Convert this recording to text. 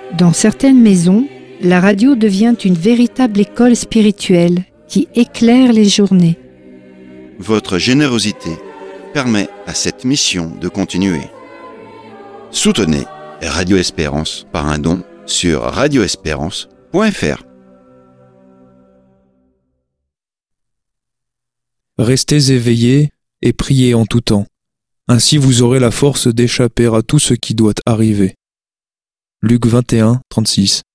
Dans certaines maisons, la radio devient une véritable école spirituelle qui éclaire les journées. Votre générosité permet à cette mission de continuer. Soutenez Radio Espérance par un don sur radioespérance.fr. Restez éveillés et priez en tout temps. Ainsi vous aurez la force d'échapper à tout ce qui doit arriver. Luc 21, 36.